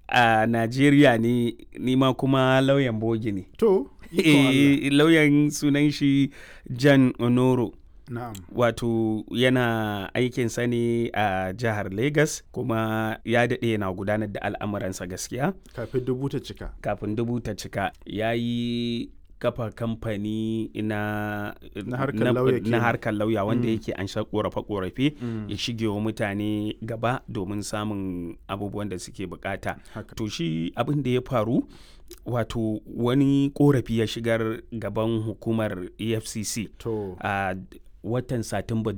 a Najeriya ne, ni ma kuma lauyan bogi ne. To, ikon Allah. Lauyan sunan shi Jan Onoro. Na'am. Wato yana aikinsa ne a jihar Lagos, kuma ya daɗe yana gudanar da al'amuransa gaskiya. Kafin dubu ta cika. Kafin dubu ta cika. Ya yi kafa kamfani na harkar lauya wanda yake an sha korafe-korafe ya shige wa mutane gaba domin samun abubuwan da suke bukata. To shi abin da ya faru, wato wani korafi ya shigar gaban hukumar EFCC a watan Satumba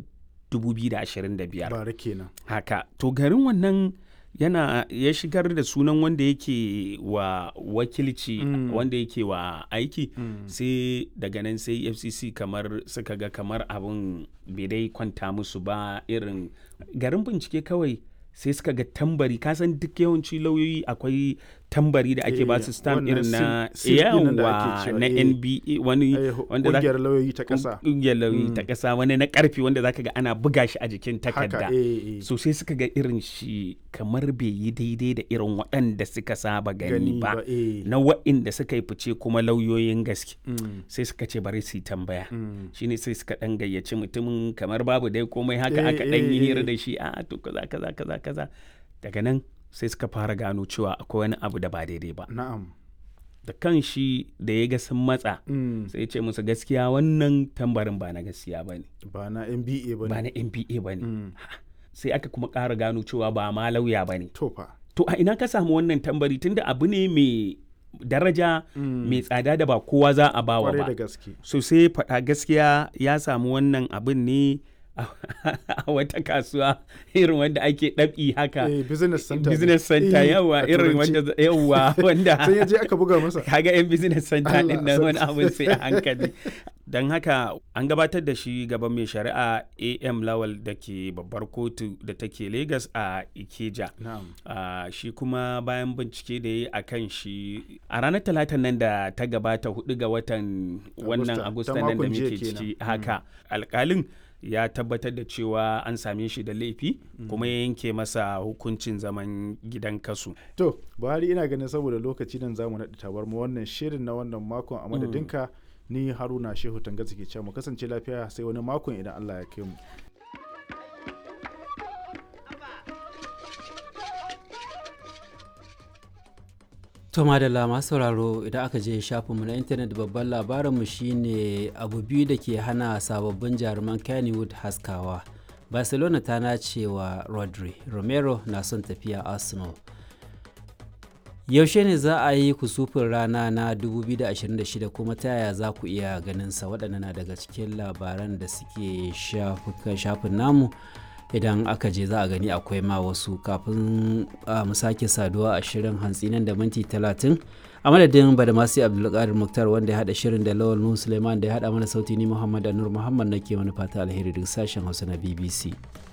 2025. Bara kenan. Haka. To garin wannan ya shigar da sunan wanda yake wa wakilci, wanda yake wa aiki, sai daga nan sai FCC suka ga kamar abin bai dai kwanta musu ba, irin garin bincike kawai sai suka ga tambari. Kasan duk yawanci lauyoyi akwai tambari da ake ba su stamp irin na na NBA, wani wanda ƙungiyar lauyoyi ta ƙasa. Ƙungiyar lauyoyi ta ƙasa, wani na ƙarfi wanda zaka ga ana buga shi a jikin takarda. So sai suka ga irin shi kamar bai yi daidai da irin waɗanda suka saba gani ba, na waɗanda suka yi fice kuma lauyoyin gaske. Sai suka ce bari su yi tambaya. Shine sai suka ɗan gayyaci mutumin, kamar babu dai komai haka aka ɗan yi hira da shi, to kaza. Daga nan sai suka fara gano cewa akwai wani abu da ba daidai ba. Na'am. Da kan shi da ya ga sun matsa, sai ce musu gaskiya wannan tambarin ba na gaskiya ba ne. Ba na NBA ba ne. Sai aka kuma ƙara gano cewa ba ma lauya ba ne. To a ina ka samu wannan tambari, tunda abu ne mai daraja, mai tsada da ba kowa za a bawa ba. So sai faɗa gaskiya ya samu wannan abin ne a wata kasuwa irin wanda ake ɗabi haka, business center yawa, irin wanda sai ya je aka buga masa. Kaga yan business center din nan wani abin sai a hankali. Don haka an gabatar da shi gaban mai shari'a AM Lawal da ke babbar kotu da take Lagos a Ikeja. Shi kuma bayan bincike da ya yi a kan shi a ranar Talatan nan da ta gabata, 4 ga watan wannan Agusta nan da muke ciki, haka alƙalin ya tabbatar da cewa an same shi da laifi, kuma ya yanke masa hukuncin zaman gidan kasu. To, Buhari, ina ganin saboda lokaci nan zamu naɗi tabar mu wannan shirin na wannan makon a madadinka, ni Haruna Shehu Tangaza ke cewa mu kasance lafiya sai wani makon idan Allah ya kai mu. To madalla masu sauraro, idan aka je shafinmu na intanet, babban labarinmu shine abu biyu da ke hana sababbin jaruman Kennywood haskawa. Barcelona ta nace wa Rodri, Romero na son tafiya Arsenal. Yaushe ne za a yi kusufin rana na 2026, kuma ta yaya za ku iya ganinsa? Waɗannan na daga cikin labaran da suke shafin namu. Idan aka je za a gani akwai ma wasu. Kafin mu sake saduwa a shirin hantsi nan da minti 30, a madadin Badamasi Abdulkadir Muktar wanda ya haɗa shirin da Lawal Nuhu Suleiman da ya haɗa mana sauti, ni Muhammad Anur Muhammad nake wani fata alheri daga sashen Hausa na BBC.